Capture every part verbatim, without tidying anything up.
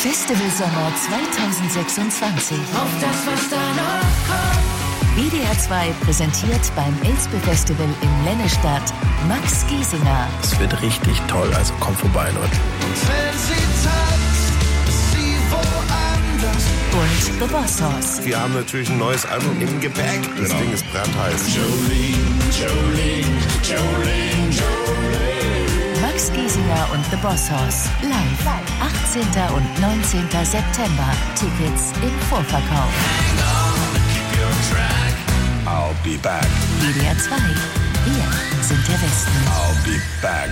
Festival Sommer zwanzig sechsundzwanzig. Auf das, was da noch kommt. W D R zwei präsentiert beim Elspe Festival in Lennestadt Max Giesinger. Es wird richtig toll, also kommt vorbei, Leute. Und wenn sie tanzt, ist sie woanders. Und The Boss Hoss. Wir haben natürlich ein neues Album im Gepäck. Das genau. Ding ist brandheiß. Jolene, Jolene, Jolene, Jolene. Max Giesinger und The Boss Hoss. Live. achtzehnten und neunzehnten September. Tickets im Vorverkauf. Hang on, keep your track. I'll be back. W D R zwei. Wir sind der Westen. I'll be back.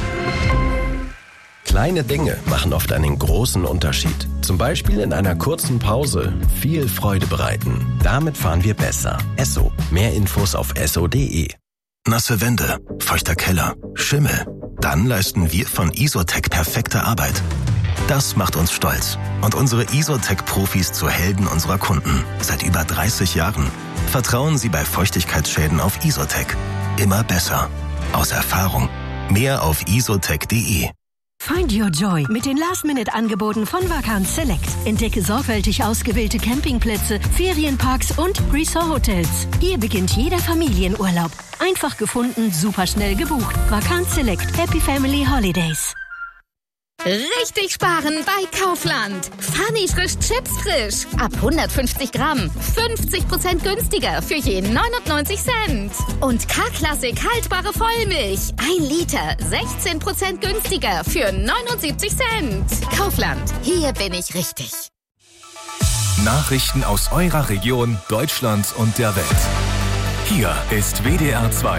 Kleine Dinge machen oft einen großen Unterschied. Zum Beispiel in einer kurzen Pause viel Freude bereiten. Damit fahren wir besser. Esso. Mehr Infos auf esso punkt de. Nasse Wände, feuchter Keller, Schimmel. Dann leisten wir von Isotec perfekte Arbeit. Das macht uns stolz und unsere Isotec-Profis zu Helden unserer Kunden. Seit über dreißig Jahren. Vertrauen Sie bei Feuchtigkeitsschäden auf Isotec. Immer besser. Aus Erfahrung. Mehr auf isotec punkt de. Find your joy mit den Last-Minute-Angeboten von Vacanz Select. Entdecke sorgfältig ausgewählte Campingplätze, Ferienparks und Resort-Hotels. Hier beginnt jeder Familienurlaub. Einfach gefunden, superschnell gebucht. Vacanz Select. Happy Family Holidays. Richtig sparen bei Kaufland. Funny frisch Chips frisch. Ab hundertfünfzig Gramm. fünfzig Prozent günstiger für je neunundneunzig Cent. Und K-Klassik haltbare Vollmilch. Ein Liter. sechzehn Prozent günstiger für neunundsiebzig Cent. Kaufland. Hier bin ich richtig. Nachrichten aus eurer Region, Deutschland und der Welt. Hier ist W D R zwei.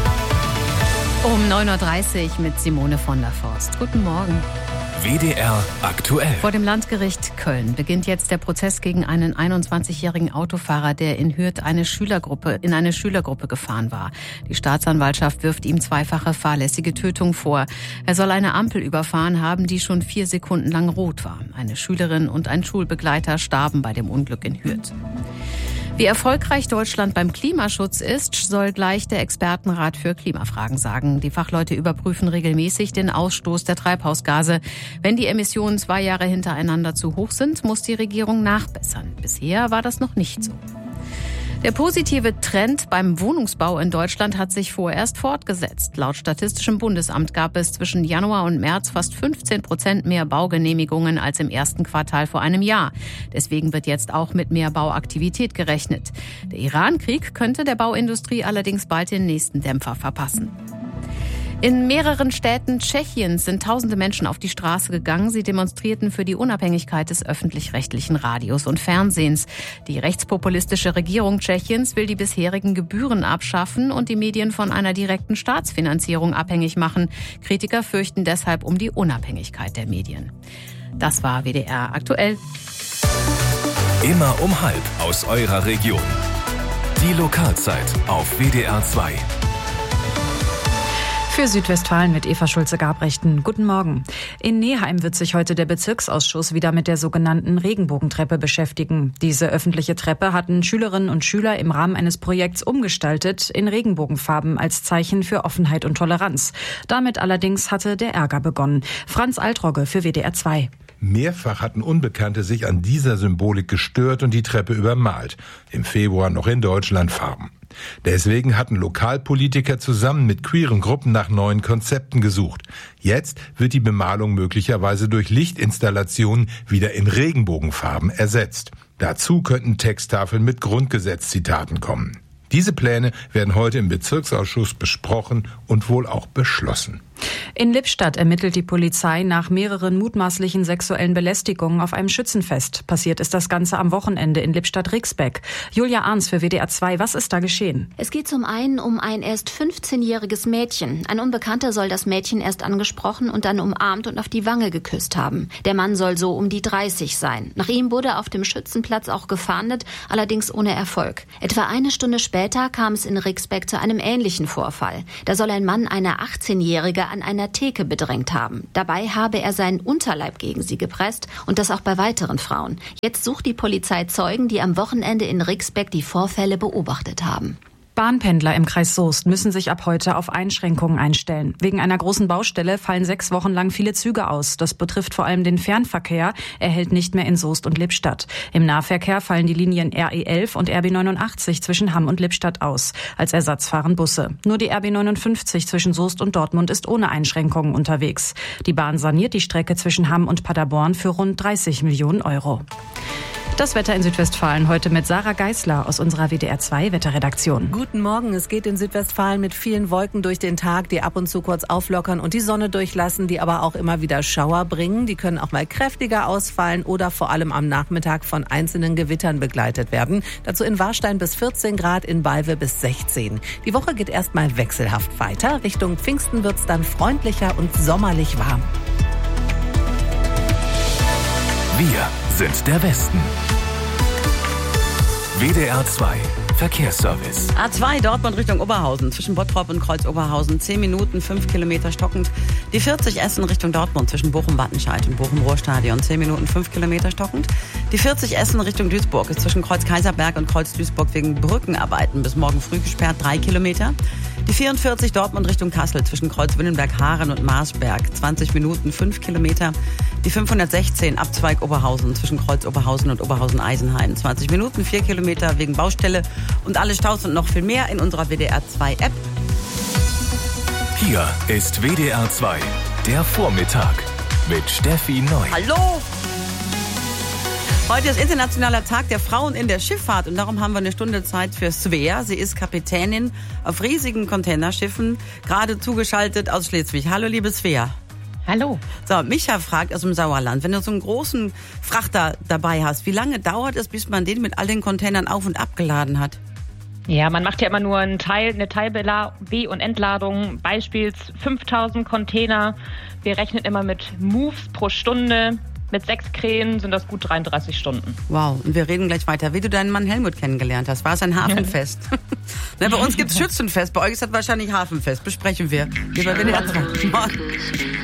Um neun Uhr dreißig mit Simone von der Forst. Guten Morgen. W D R aktuell. Vor dem Landgericht Köln beginnt jetzt der Prozess gegen einen einundzwanzigjährigen Autofahrer, der in Hürth eine Schülergruppe, in eine Schülergruppe gefahren war. Die Staatsanwaltschaft wirft ihm zweifache fahrlässige Tötung vor. Er soll eine Ampel überfahren haben, die schon vier Sekunden lang rot war. Eine Schülerin und ein Schulbegleiter starben bei dem Unglück in Hürth. Wie erfolgreich Deutschland beim Klimaschutz ist, soll gleich der Expertenrat für Klimafragen sagen. Die Fachleute überprüfen regelmäßig den Ausstoß der Treibhausgase. Wenn die Emissionen zwei Jahre hintereinander zu hoch sind, muss die Regierung nachbessern. Bisher war das noch nicht so. Der positive Trend beim Wohnungsbau in Deutschland hat sich vorerst fortgesetzt. Laut Statistischem Bundesamt gab es zwischen Januar und März fast fünfzehn Prozent mehr Baugenehmigungen als im ersten Quartal vor einem Jahr. Deswegen wird jetzt auch mit mehr Bauaktivität gerechnet. Der Iran-Krieg könnte der Bauindustrie allerdings bald den nächsten Dämpfer verpassen. In mehreren Städten Tschechiens sind tausende Menschen auf die Straße gegangen. Sie demonstrierten für die Unabhängigkeit des öffentlich-rechtlichen Radios und Fernsehens. Die rechtspopulistische Regierung Tschechiens will die bisherigen Gebühren abschaffen und die Medien von einer direkten Staatsfinanzierung abhängig machen. Kritiker fürchten deshalb um die Unabhängigkeit der Medien. Das war W D R aktuell. Immer um halb aus eurer Region. Die Lokalzeit auf W D R zwei. Für Südwestfalen mit Eva Schulze-Gabrechten. Guten Morgen. In Neheim wird sich heute der Bezirksausschuss wieder mit der sogenannten Regenbogentreppe beschäftigen. Diese öffentliche Treppe hatten Schülerinnen und Schüler im Rahmen eines Projekts umgestaltet in Regenbogenfarben als Zeichen für Offenheit und Toleranz. Damit allerdings hatte der Ärger begonnen. Franz Altrogge für W D R zwei. Mehrfach hatten Unbekannte sich an dieser Symbolik gestört und die Treppe übermalt. Im Februar noch in Deutschland Farben. Deswegen hatten Lokalpolitiker zusammen mit queeren Gruppen nach neuen Konzepten gesucht. Jetzt wird die Bemalung möglicherweise durch Lichtinstallationen wieder in Regenbogenfarben ersetzt. Dazu könnten Texttafeln mit Grundgesetzzitaten kommen. Diese Pläne werden heute im Bezirksausschuss besprochen und wohl auch beschlossen. In Lippstadt ermittelt die Polizei nach mehreren mutmaßlichen sexuellen Belästigungen auf einem Schützenfest. Passiert ist das Ganze am Wochenende in Lippstadt-Rixbeck. Julia Arns für W D R zwei, was ist da geschehen? Es geht zum einen um ein erst fünfzehnjähriges Mädchen. Ein Unbekannter soll das Mädchen erst angesprochen und dann umarmt und auf die Wange geküsst haben. Der Mann soll so um die dreißig sein. Nach ihm wurde auf dem Schützenplatz auch gefahndet, allerdings ohne Erfolg. Etwa eine Stunde später kam es in Rixbeck zu einem ähnlichen Vorfall. Da soll ein Mann eine achtzehnjährige an einer Theke bedrängt haben. Dabei habe er seinen Unterleib gegen sie gepresst und das auch bei weiteren Frauen. Jetzt sucht die Polizei Zeugen, die am Wochenende in Rixbeck die Vorfälle beobachtet haben. Bahnpendler im Kreis Soest müssen sich ab heute auf Einschränkungen einstellen. Wegen einer großen Baustelle fallen sechs Wochen lang viele Züge aus. Das betrifft vor allem den Fernverkehr. Er hält nicht mehr in Soest und Lippstadt. Im Nahverkehr fallen die Linien R E elf und R B neunundachtzig zwischen Hamm und Lippstadt aus. Als Ersatz fahren Busse. Nur die R B neunundfünfzig zwischen Soest und Dortmund ist ohne Einschränkungen unterwegs. Die Bahn saniert die Strecke zwischen Hamm und Paderborn für rund dreißig Millionen Euro. Das Wetter in Südwestfalen heute mit Sarah Geisler aus unserer W D R zwei Wetterredaktion. Guten Morgen. Es geht in Südwestfalen mit vielen Wolken durch den Tag, die ab und zu kurz auflockern und die Sonne durchlassen, die aber auch immer wieder Schauer bringen. Die können auch mal kräftiger ausfallen oder vor allem am Nachmittag von einzelnen Gewittern begleitet werden. Dazu in Warstein bis vierzehn Grad, in Balve bis sechzehn. Die Woche geht erstmal wechselhaft weiter. Richtung Pfingsten wird's dann freundlicher und sommerlich warm. Wir sind der Westen. W D R zwei Verkehrsservice. A zwei Dortmund Richtung Oberhausen, zwischen Bottrop und Kreuz Oberhausen, zehn Minuten, fünf Kilometer stockend. Die vierzig Essen Richtung Dortmund, zwischen Bochum-Wattenscheid und Bochum-Ruhrstadion, zehn Minuten, fünf Kilometer stockend. Die vierzig Essen Richtung Duisburg ist zwischen Kreuz Kaiserberg und Kreuz Duisburg wegen Brückenarbeiten bis morgen früh gesperrt, drei Kilometer. Die vierundvierzig Dortmund Richtung Kassel, zwischen Kreuz Winnenberg-Haaren und Marsberg, zwanzig Minuten, fünf Kilometer. Die fünfhundertsechzehn Abzweig Oberhausen, zwischen Kreuz Oberhausen und Oberhausen-Eisenheim, zwanzig Minuten, vier Kilometer wegen Baustelle. Und alle Staus und noch viel mehr in unserer W D R zwei App. Hier ist W D R zwei, der Vormittag mit Steffi Neu. Hallo! Heute ist Internationaler Tag der Frauen in der Schifffahrt und darum haben wir eine Stunde Zeit für Svea. Sie ist Kapitänin auf riesigen Containerschiffen, gerade zugeschaltet aus Schleswig. Hallo, liebe Svea. Hallo. So, Micha fragt aus dem Sauerland, wenn du so einen großen Frachter dabei hast, wie lange dauert es, bis man den mit all den Containern auf- und abgeladen hat? Ja, man macht ja immer nur einen Teil, eine Teil-B- und Entladung, beispiels fünftausend Container. Wir rechnen immer mit Moves pro Stunde. Mit sechs Kränen sind das gut dreiunddreißig Stunden. Wow, und wir reden gleich weiter. Wie du deinen Mann Helmut kennengelernt hast, war es ein Hafenfest? Ne, bei uns gibt's Schützenfest, bei euch ist das wahrscheinlich Hafenfest. Besprechen wir. Lieber W D R zwei.